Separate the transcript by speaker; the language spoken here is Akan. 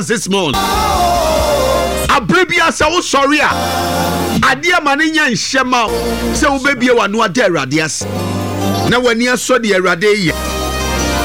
Speaker 1: this month. Abribia sa wo sorry a. Ade ma ne nya nhyema se wo bebie wa no ade Awurade ase. Na wani aso de Awurade yi.